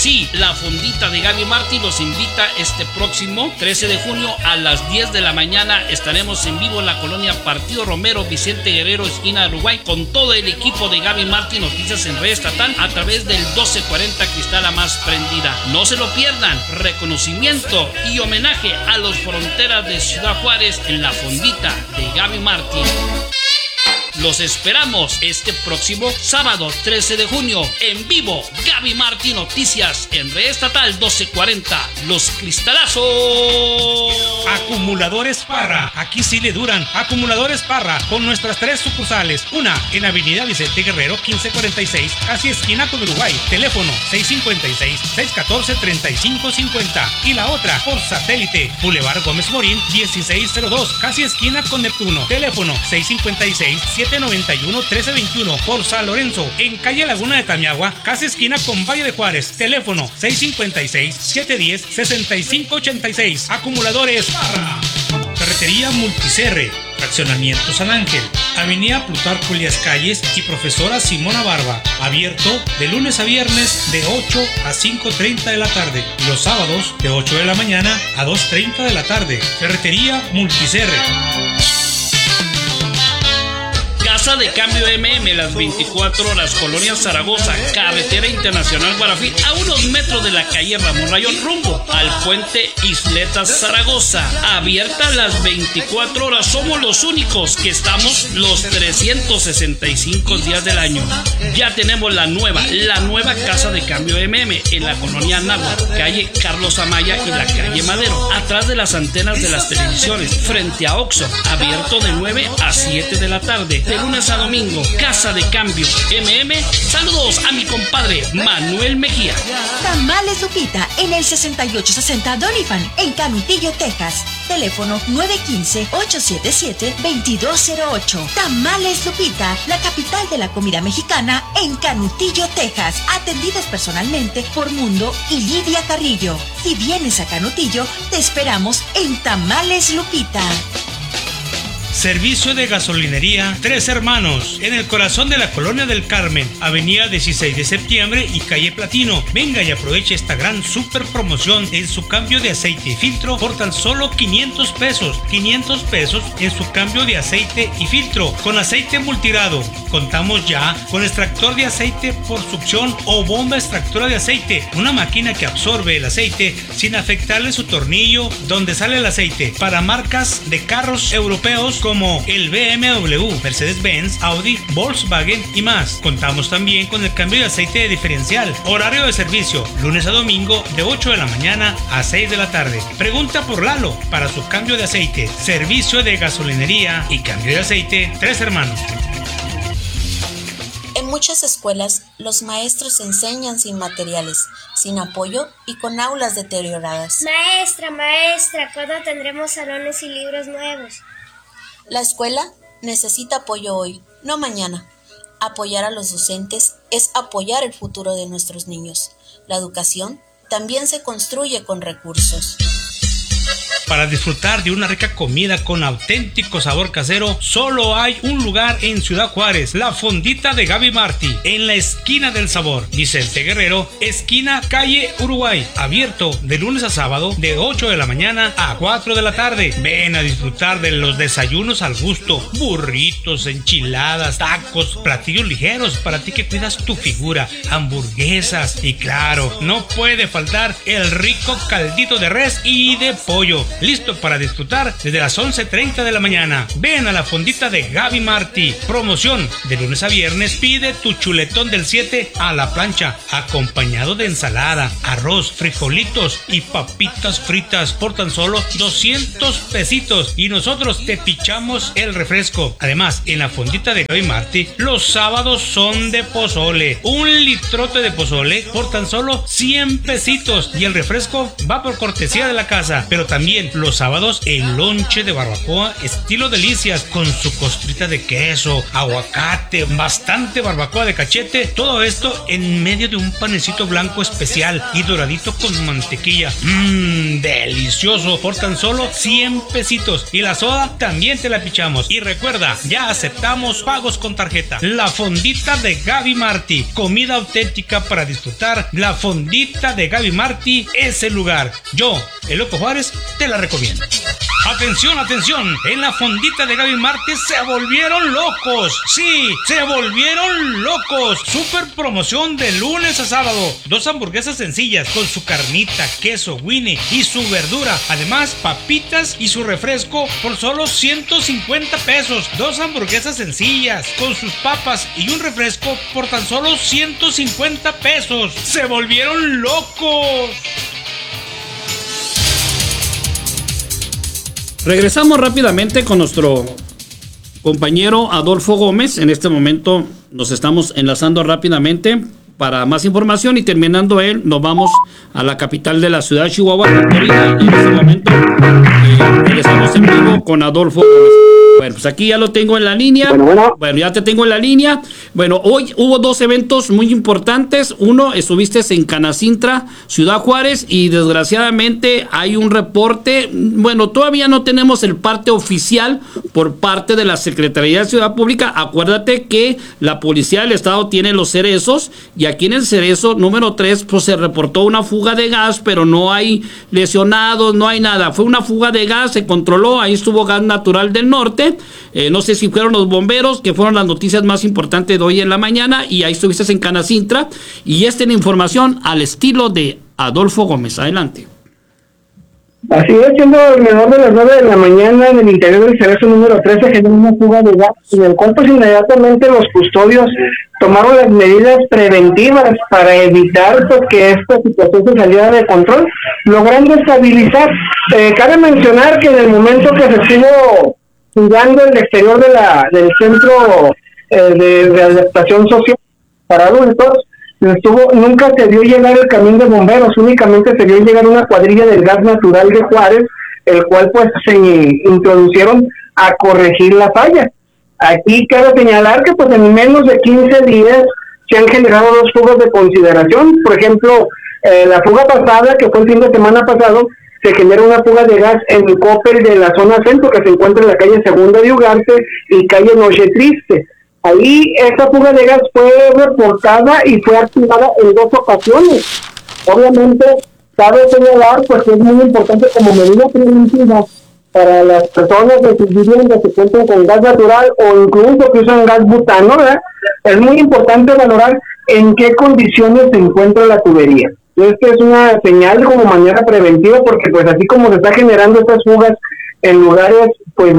Sí, la fondita de Gaby Martí los invita este próximo 13 de junio a las 10 de la mañana. Estaremos en vivo en la colonia Partido Romero, Vicente Guerrero, esquina Uruguay, con todo el equipo de Gaby Martí Noticias en Red Estatal a través del 1240 Cristala Más Prendida. No se lo pierdan. Reconocimiento y homenaje a los fronteras de Ciudad Juárez en la fondita de Gaby Martí. Los esperamos este próximo sábado 13 de junio en vivo. Gaby Martí Noticias en Red Estatal 1240. Los Cristalazos. Acumuladores Parra, aquí sí le duran. Acumuladores Parra, con nuestras 3 sucursales. Una en Avenida Vicente Guerrero 1546, casi esquina con Uruguay. Teléfono 656-614-3550. Y la otra por satélite, Boulevard Gómez Morín 1602, casi esquina con Neptuno. Teléfono 656-791-1321. Por San Lorenzo, en calle Laguna de Tamiagua, casi esquina con Valle de Juárez. Teléfono 656-710-6586. Acumuladores Parra. Ferretería Multicerre, Fraccionamiento San Ángel, Avenida Plutarco Elías Calles y Profesora Simona Barba. Abierto de lunes a viernes de 8 a 5:30 de la tarde. Los sábados de 8 de la mañana a 2:30 de la tarde. Ferretería Multicerre. Casa de Cambio MM, las 24 horas, Colonia Zaragoza, Carretera Internacional Guarafí, a unos metros de la calle Ramón Rayón, rumbo al puente Isletas Zaragoza. Abierta las 24 horas, somos los únicos que estamos los 365 días del año. Ya tenemos la nueva Casa de Cambio MM en la colonia Anáhuac, calle Carlos Amaya y la calle Madero, atrás de las antenas de las televisiones, frente a Oxxo. Abierto de 9 a 7 de la tarde. De lunes a domingo, Casa de Cambio MM. Saludos a mi compadre Manuel Mejía. Tamales Lupita en el 6860 Doniphan en Canutillo, Texas. Teléfono 915-877-2208. Tamales Lupita, la capital de la comida mexicana en Canutillo, Texas. Atendidos personalmente por Mundo y Lidia Carrillo. Si vienes a Canutillo, te esperamos en Tamales Lupita. Servicio de gasolinería Tres Hermanos, en el corazón de la Colonia del Carmen, Avenida 16 de septiembre y calle Platino. Venga y aproveche esta gran super promoción en su cambio de aceite y filtro por tan solo 500 pesos. 500 pesos en su cambio de aceite y filtro con aceite multirado. Contamos ya con extractor de aceite por succión o bomba extractora de aceite, una máquina que absorbe el aceite sin afectarle su tornillo donde sale el aceite, para marcas de carros europeos como el BMW, Mercedes-Benz, Audi, Volkswagen y más. Contamos también con el cambio de aceite de diferencial. Horario de servicio, lunes a domingo de 8 de la mañana a 6 de la tarde. Pregunta por Lalo para su cambio de aceite. Servicio de gasolinería y cambio de aceite Tres Hermanos. En muchas escuelas, los maestros enseñan sin materiales, sin apoyo y con aulas deterioradas. Maestra, ¿cuándo tendremos salones y libros nuevos? La escuela necesita apoyo hoy, no mañana. Apoyar a los docentes es apoyar el futuro de nuestros niños. La educación también se construye con recursos. Para disfrutar de una rica comida con auténtico sabor casero, solo hay un lugar en Ciudad Juárez, la fondita de Gaby Martí, en la esquina del sabor, Vicente Guerrero, esquina calle Uruguay, abierto de lunes a sábado de 8 de la mañana a 4 de la tarde. Ven a disfrutar de los desayunos al gusto, burritos, enchiladas, tacos, platillos ligeros para ti que cuidas tu figura, hamburguesas y claro, no puede faltar el rico caldito de res y de pollo. Listo para disfrutar desde las 11:30 de la mañana. Ven a la fondita de Gaby Martí. Promoción de lunes a viernes. Pide tu chuletón del 7 a la plancha, acompañado de ensalada, arroz, frijolitos y papitas fritas por tan solo 200 pesitos. Y nosotros te pichamos el refresco. Además, en la fondita de Gaby Martí, los sábados son de pozole. Un litrote de pozole por tan solo 100 pesitos. Y el refresco va por cortesía de la casa. Pero también También los sábados el lonche de barbacoa estilo delicias con su costrita de queso, aguacate, bastante barbacoa de cachete, todo esto en medio de un panecito blanco especial y doradito con mantequilla. Delicioso, por tan solo 100 pesitos. Y la soda también te la pichamos. Y recuerda, ya aceptamos pagos con tarjeta. La Fondita de Gaby Martí, comida auténtica para disfrutar. La Fondita de Gaby Martí es el lugar. Yo, el Loco Juárez, te la recomiendo. Atención, atención, en la Fondita de Gaby Martí se volvieron locos. Sí, se volvieron locos. Super promoción de lunes a sábado. 2 hamburguesas sencillas con su carnita, queso, Winnie y su verdura. Además, papitas y su refresco por solo 150 pesos. 2 hamburguesas sencillas con sus papas y un refresco por tan solo 150 pesos. Se volvieron locos. Regresamos rápidamente con nuestro compañero Adolfo Gómez. En este momento nos estamos enlazando rápidamente para más información y terminando él nos vamos a la capital de la ciudad de Chihuahua. En este momento estamos en vivo con Adolfo Gómez. Bueno, pues aquí ya lo tengo en la línea. Bueno, ya te tengo en la línea. Bueno, hoy hubo 2 eventos muy importantes. Uno, estuviste en Canacintra, Ciudad Juárez, y desgraciadamente hay un reporte. Bueno, todavía no tenemos el parte oficial por parte de la Secretaría de Ciudad Pública. Acuérdate que la Policía del Estado tiene los cerezos, y aquí en el cerezo número 3, pues se reportó una fuga de gas, pero no hay lesionados, no hay nada. Fue una fuga de gas, se controló, ahí estuvo gas natural del norte. No sé si fueron los bomberos, que fueron las noticias más importantes de hoy en la mañana, y ahí estuviste en Canacintra, y esta es la información al estilo de Adolfo Gómez. Adelante. Así es, siendo alrededor de las 9 de la mañana en el interior del cerezo número 13 se generó una fuga de gas, en el cual pues inmediatamente los custodios tomaron las medidas preventivas para evitar pues, que esta situación se saliera de control, logrando estabilizar. Cabe mencionar que en el momento que se estuvo jugando el exterior del centro de adaptación social para adultos, nunca se vio llegar el camión de bomberos, únicamente se vio llegar una cuadrilla del gas natural de Juárez, el cual pues se introducieron a corregir la falla. Aquí cabe señalar que pues en menos de 15 días se han generado 2 fugas de consideración. Por ejemplo, la fuga pasada, que fue el fin de semana pasado, se genera una fuga de gas en el Coppel de la zona centro, que se encuentra en la calle Segunda de Ugarte y calle Noche Triste. Ahí esta fuga de gas fue reportada y fue activada en 2 ocasiones. Obviamente, cabe señalar pues que es muy importante como medida preventiva para las personas de sus viviendas que cuentan con gas natural o incluso que usan gas butano, ¿verdad? Es muy importante valorar en qué condiciones se encuentra la tubería. Esta es una señal como manera preventiva, porque pues así como se está generando estas fugas en lugares pues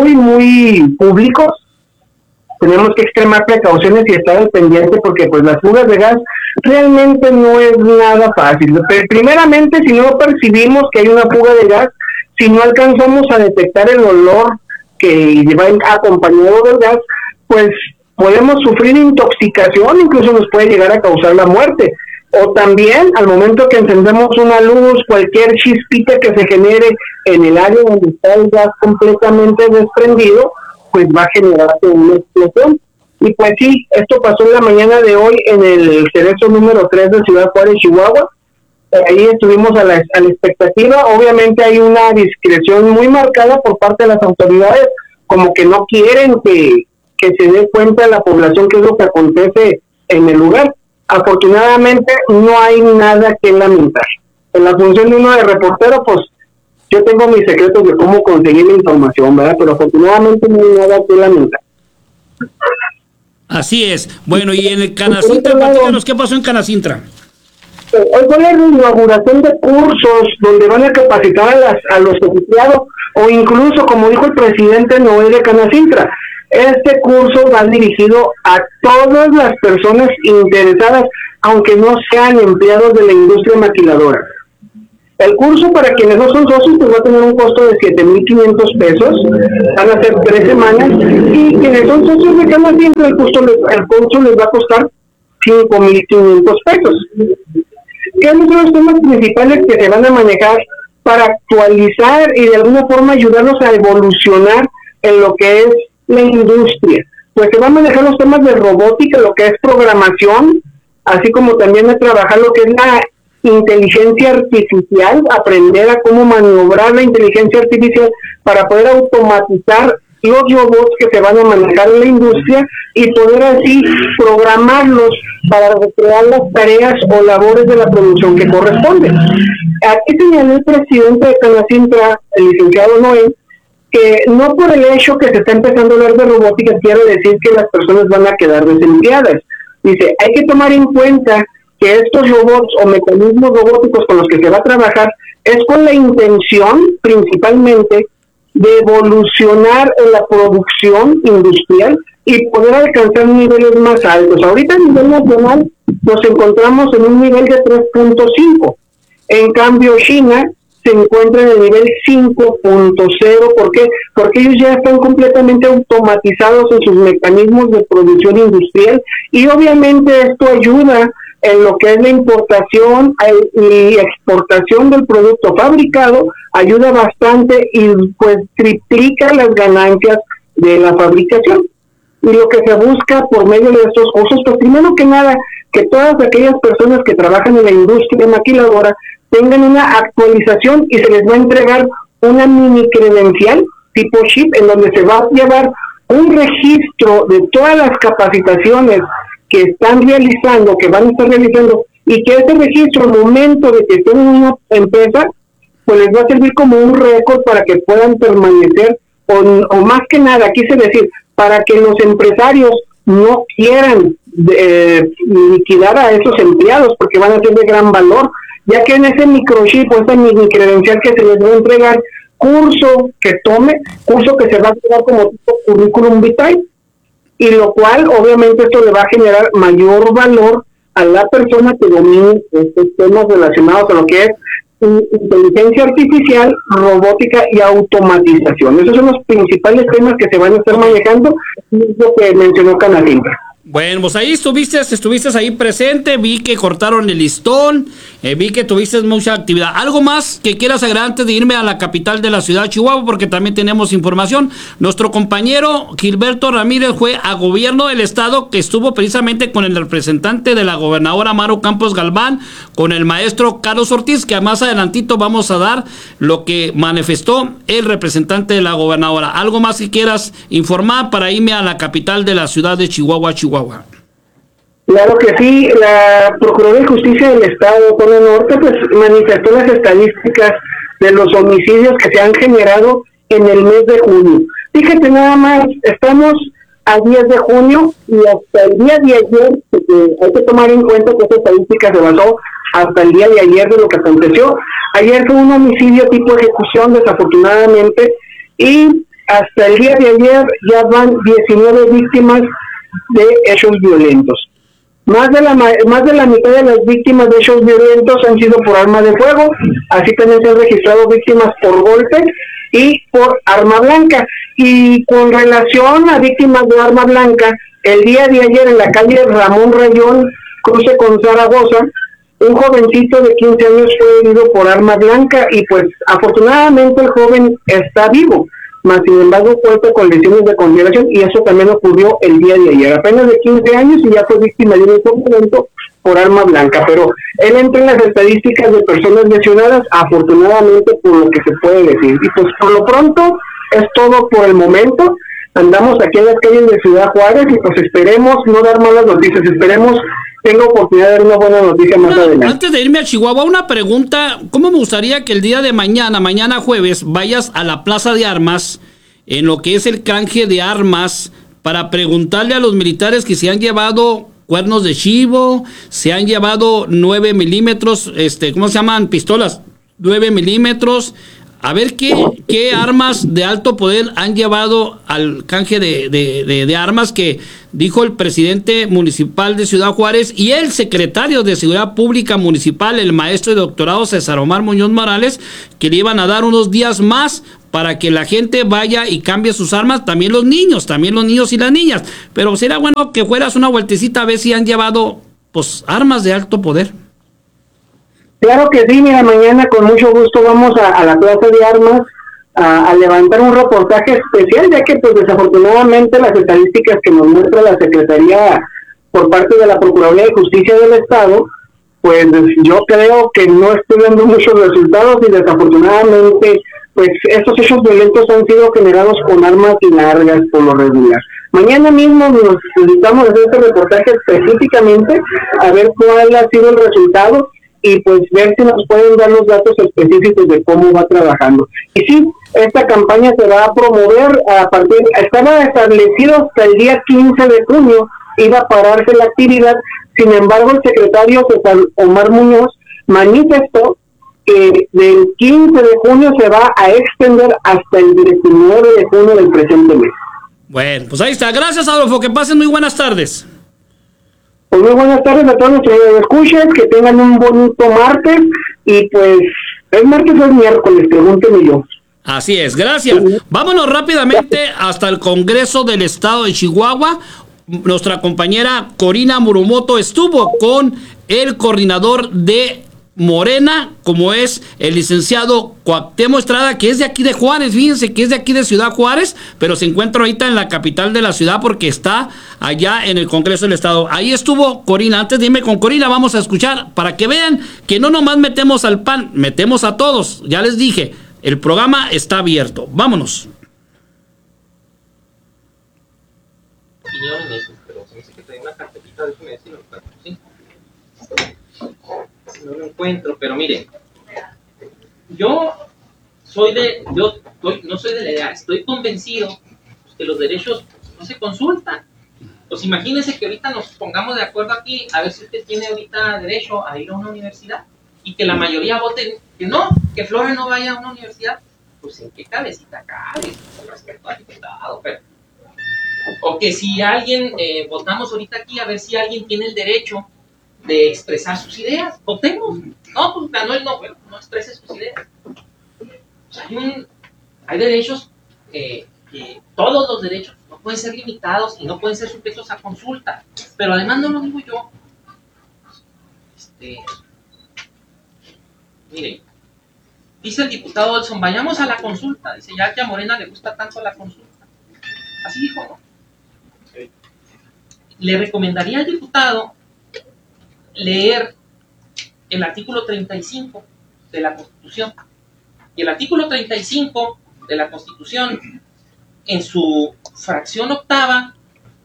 muy públicos, tenemos que extremar precauciones y estar al pendiente, porque pues las fugas de gas realmente no es nada fácil. Primeramente, si no percibimos que hay una fuga de gas, si no alcanzamos a detectar el olor que va acompañado del gas, pues podemos sufrir intoxicación, incluso nos puede llegar a causar la muerte. O también, al momento que encendemos una luz, cualquier chispita que se genere en el área donde está el gas completamente desprendido, pues va a generarse una explosión. Y pues sí, esto pasó en la mañana de hoy en el cerezo número 3 de Ciudad Juárez, Chihuahua. Ahí estuvimos a la expectativa. Obviamente hay una discreción muy marcada por parte de las autoridades, como que no quieren que se dé cuenta la población qué es lo que acontece en el lugar. Afortunadamente no hay nada que lamentar. En la función de uno de reportero, pues yo tengo mis secretos de cómo conseguir la información, ¿verdad? Pero afortunadamente no hay nada que lamentar. Así es. Bueno, y en el Canacintra, platícanos qué pasó en Canacintra. Hoy fue la inauguración de cursos donde van a capacitar a los empleados, o incluso, como dijo el presidente Noé de Canacintra, este curso va dirigido a todas las personas interesadas, aunque no sean empleados de la industria maquiladora. El curso, para quienes no son socios, pues va a tener un costo de 7,500 pesos, van a ser 3 semanas, y quienes son socios de Canacintra, el curso les va a costar 5,500 pesos. ¿Qué son los temas principales que se van a manejar para actualizar y de alguna forma ayudarnos a evolucionar en lo que es la industria. Pues se van a manejar los temas de robótica, lo que es programación, así como también de trabajar lo que es la inteligencia artificial, aprender a cómo maniobrar la inteligencia artificial para poder automatizar los robots que se van a manejar en la industria y poder así programarlos para recrear las tareas o labores de la producción que corresponden. Aquí señaló el presidente de Canacintra, el licenciado Noé, que no por el hecho que se está empezando a hablar de robótica quiere decir que las personas van a quedar desempleadas. Dice, hay que tomar en cuenta que estos robots o mecanismos robóticos con los que se va a trabajar es con la intención principalmente de evolucionar en la producción industrial y poder alcanzar niveles más altos. Ahorita a nivel nacional nos encontramos en un nivel de 3.5. En cambio, China se encuentra en el nivel 5.0. ¿Por qué? Porque ellos ya están completamente automatizados en sus mecanismos de producción industrial y obviamente esto ayuda en lo que es la importación y exportación del producto fabricado, ayuda bastante y pues triplica las ganancias de la fabricación. Y lo que se busca por medio de estos cursos, pues primero que nada, que todas aquellas personas que trabajan en la industria maquiladora tengan una actualización y se les va a entregar una mini credencial tipo chip en donde se va a llevar un registro de todas las capacitaciones que están realizando, que van a estar realizando, y que ese registro, al momento de que estén en una empresa, pues les va a servir como un récord para que puedan permanecer, o más que nada, quise decir, para que los empresarios no quieran liquidar a esos empleados, porque van a ser de gran valor, ya que en ese microchip o esa mini credencial que se les va a entregar, curso que se va a entregar como tipo currículum vitae, y lo cual obviamente esto le va a generar mayor valor a la persona que domine estos temas relacionados a lo que es inteligencia artificial, robótica y automatización. Esos son los principales temas que se van a estar manejando, y es lo que mencionó Canacintra. Bueno, pues ahí estuviste ahí presente, vi que cortaron el listón, vi que tuviste mucha actividad. ¿Algo más que quieras agregar antes de irme a la capital de la ciudad de Chihuahua? Porque también tenemos información. Nuestro compañero Gilberto Ramírez fue a gobierno del estado, que estuvo precisamente con el representante de la gobernadora Maru Campos Galván, con el maestro Carlos Ortiz, que más adelantito vamos a dar lo que manifestó el representante de la gobernadora. ¿Algo más que quieras informar para irme a la capital de la ciudad de Chihuahua? Claro que sí, la Procuraduría de Justicia del Estado, Zona Norte, pues manifestó las estadísticas de los homicidios que se han generado en el mes de junio. Fíjate nada más, estamos a 10 de junio y hasta el día de ayer, hay que tomar en cuenta que esta estadística se basó hasta el día de ayer de lo que aconteció. Ayer fue un homicidio tipo ejecución, desafortunadamente, y hasta el día de ayer ya van 19 víctimas de hechos violentos. Más de la mitad de las víctimas de hechos violentos han sido por arma de fuego, así también se han registrado víctimas por golpe y por arma blanca. Y con relación a víctimas de arma blanca, el día de ayer en la calle Ramón Rayón, cruce con Zaragoza, un jovencito de 15 años fue herido por arma blanca y pues afortunadamente el joven está vivo, mas sin embargo cuenta con lesiones de consideración y eso también ocurrió el día de ayer, apenas de 15 años y ya fue víctima de un violento por arma blanca, pero él entra en las estadísticas de personas lesionadas, afortunadamente por lo que se puede decir. Y pues por lo pronto es todo por el momento. Andamos aquí en las calles de Ciudad Juárez y pues esperemos no dar malas noticias, esperemos tenga oportunidad de dar una buena noticia más adelante. Antes de irme a Chihuahua, una pregunta: ¿cómo me gustaría que el día de mañana jueves, vayas a la Plaza de Armas, en lo que es el canje de armas, para preguntarle a los militares que se han llevado cuernos de chivo, se han llevado 9 milímetros, ¿cómo se llaman? Pistolas 9 milímetros, a ver qué armas de alto poder han llevado al canje de armas que dijo el presidente municipal de Ciudad Juárez y el secretario de Seguridad Pública Municipal, el maestro de doctorado César Omar Muñoz Morales, que le iban a dar unos días más para que la gente vaya y cambie sus armas, también los niños y las niñas. Pero sería bueno que fueras una vueltecita a ver si han llevado pues armas de alto poder. Claro que sí, mira, mañana con mucho gusto vamos a la Plaza de Armas a levantar un reportaje especial, ya que pues desafortunadamente las estadísticas que nos muestra la Secretaría por parte de la Procuraduría de Justicia del Estado, pues yo creo que no estoy viendo muchos resultados y desafortunadamente pues estos hechos violentos han sido generados con armas largas por lo regular. Mañana mismo nos dedicamos a hacer este reportaje específicamente a ver cuál ha sido el resultado y pues ver si nos pueden dar los datos específicos de cómo va trabajando. Y sí, esta campaña se va a promover estaba establecido hasta el día 15 de junio, iba a pararse la actividad, sin embargo el secretario César Omar Muñoz manifestó que del 15 de junio se va a extender hasta el 19 de junio del presente mes. Bueno, pues ahí está. Gracias, Adolfo. Que pasen muy buenas tardes. Pues muy buenas tardes a todos nuestros escuchas, que tengan un bonito martes y pues ¿es martes o es miércoles? Pregúntenme yo. Así es, gracias. Vámonos rápidamente hasta el Congreso del Estado de Chihuahua. Nuestra compañera Corina Murumoto estuvo con el coordinador de Morena, como es el licenciado Cuauhtémoc Estrada, que es de aquí de Juárez. Fíjense que es de aquí de Ciudad Juárez, pero se encuentra ahorita en la capital de la ciudad porque está allá en el Congreso del Estado. Ahí estuvo Corina. Antes de irme con Corina, vamos a escuchar para que vean que no nomás metemos al PAN, metemos a todos. Ya les dije, el programa está abierto. Vámonos. Pero se me dice que trae una carpetita, déjeme decirlo, ¿sí? No lo encuentro, pero miren, no soy de la idea, estoy convencido que los derechos no se consultan. Pues imagínense que ahorita nos pongamos de acuerdo aquí, a ver si usted tiene ahorita derecho a ir a una universidad, y que la mayoría voten que no, que Flora no vaya a una universidad. Pues en qué cabecita cabe, con respecto al diputado, pero... O que si alguien, votamos ahorita aquí a ver si alguien tiene el derecho de expresar sus ideas, votemos. No, pues ganó el no, bueno, no exprese sus ideas. Pues hay derechos que todos los derechos no pueden ser limitados y no pueden ser sujetos a consulta. Pero además no lo digo yo. Miren, dice el diputado Olson, vayamos a la consulta. Dice, ya que a Morena le gusta tanto la consulta. Así dijo, ¿no? Le recomendaría al diputado leer el artículo 35 de la Constitución. Y el artículo 35 de la Constitución, en su fracción octava,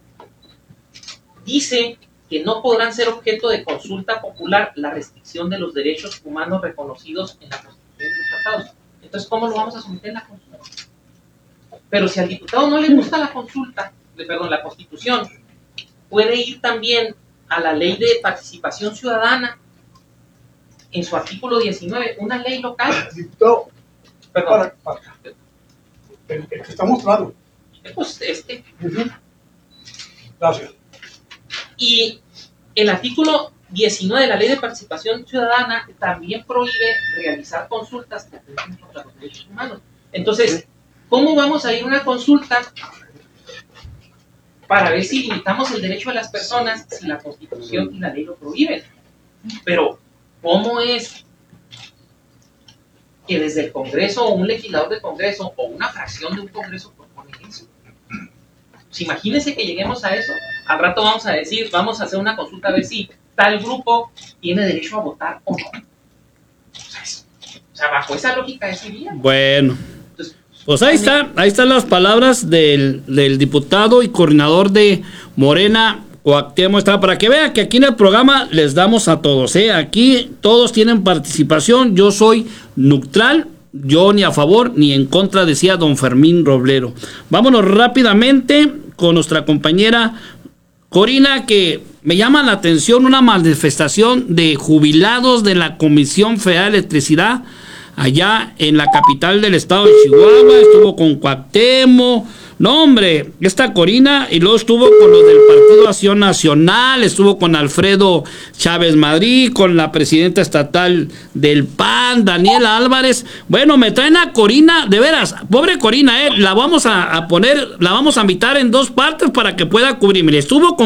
dice que no podrán ser objeto de consulta popular la restricción de los derechos humanos reconocidos en la Constitución de los tratados. Entonces, ¿cómo lo vamos a someter en la consulta? Pero si al diputado no le gusta la Constitución, puede ir también a la ley de participación ciudadana, en su artículo 19, una ley local. Diputado, perdón. El que está mostrado. Pues Gracias. Y el artículo 19 de la ley de participación ciudadana también prohíbe realizar consultas que atenten contra los derechos humanos. Entonces, ¿cómo vamos a ir a una consulta para ver si limitamos el derecho de las personas si la Constitución y la ley lo prohíben? Pero, ¿cómo es que desde el Congreso o un legislador del Congreso o una fracción de un Congreso propone eso? Pues imagínense que lleguemos a eso. Al rato vamos a decir, vamos a hacer una consulta a ver si tal grupo tiene derecho a votar o no. O sea, bajo esa lógica es iría. Bueno. Pues ahí están las palabras del diputado y coordinador de Morena, Cuauhtémoc Estrada, para que vean que aquí en el programa les damos a todos, aquí todos tienen participación. Yo soy neutral, yo ni a favor ni en contra, decía don Fermín Roblero. Vámonos rápidamente con nuestra compañera Corina, que me llama la atención una manifestación de jubilados de la Comisión Federal de Electricidad allá en la capital del estado de Chihuahua. Estuvo con Cuauhtémoc, no hombre, esta Corina, y luego estuvo con los del Partido Acción Nacional, estuvo con Alfredo Chávez Madrid, con la presidenta estatal del PAN, Daniela Álvarez. Bueno, me traen a Corina, de veras, pobre Corina, la vamos a poner, la vamos a invitar en 2 partes para que pueda cubrir. Mire, estuvo con